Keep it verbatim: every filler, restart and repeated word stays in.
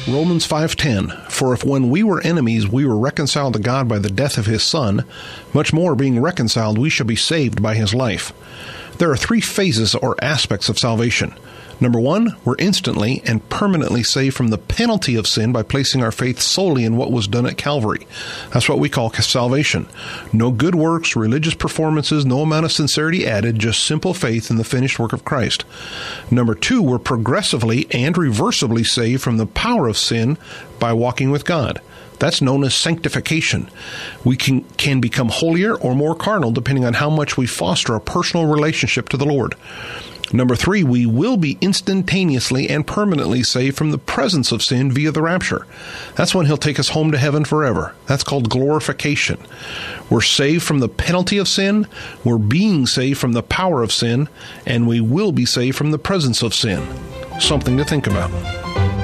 Romans five ten, for if when we were enemies we were reconciled to God by the death of his Son, much more being reconciled we shall be saved by his life. There are three phases or aspects of salvation. Number one, we're instantly and permanently saved from the penalty of sin by placing our faith solely in what was done at Calvary. That's what we call salvation. No good works, religious performances, no amount of sincerity added, just simple faith in the finished work of Christ. Number two, we're progressively and reversibly saved from the power of sin by walking with God. That's known as sanctification. We can, can become holier or more carnal depending on how much we foster a personal relationship to the Lord. Number three, we will be instantaneously and permanently saved from the presence of sin via the rapture. That's when he'll take us home to heaven forever. That's called glorification. We're saved from the penalty of sin, we're being saved from the power of sin, and we will be saved from the presence of sin. Something to think about.